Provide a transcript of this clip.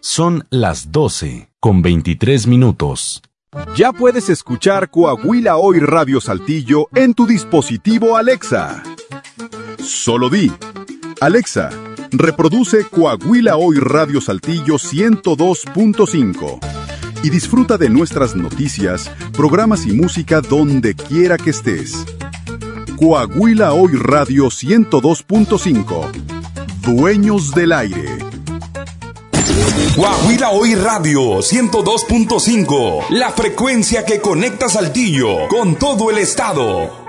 Son las 12:23. Ya puedes escuchar Coahuila Hoy Radio Saltillo en tu dispositivo Alexa. Solo di: Alexa, reproduce Coahuila Hoy Radio Saltillo 102.5 y disfruta de nuestras noticias, programas y música donde quiera que estés. Coahuila Hoy Radio 102.5. Dueños del aire. Coahuila Hoy Radio 102.5. La frecuencia que conecta Saltillo con todo el estado.